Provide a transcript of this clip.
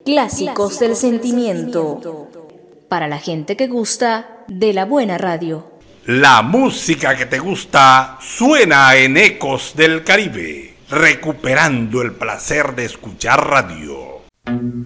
Clásicos del Sentimiento. Para la gente que gusta de la buena radio. La música que te gusta suena en Ecos del Caribe, recuperando el placer de escuchar radio.